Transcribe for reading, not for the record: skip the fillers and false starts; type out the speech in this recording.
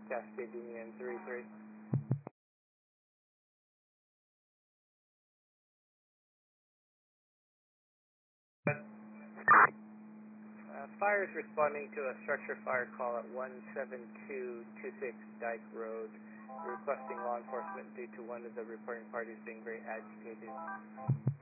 Cascade Union 33. Fire is responding to a structure fire call at 17226 Dyke Road, requesting law enforcement due to one of the reporting parties being very agitated.